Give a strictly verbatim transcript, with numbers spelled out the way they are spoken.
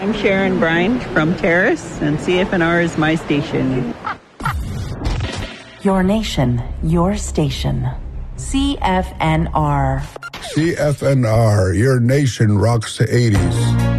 I'm Sharon Brine from Terrace, and C F N R is my station. Your nation, your station. C F N R. C F N R, your nation rocks the eighties.